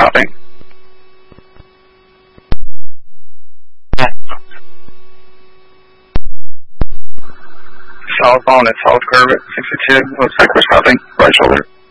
Copy. Southbound at South Curve at 62. Looks like we're stopping. Right shoulder.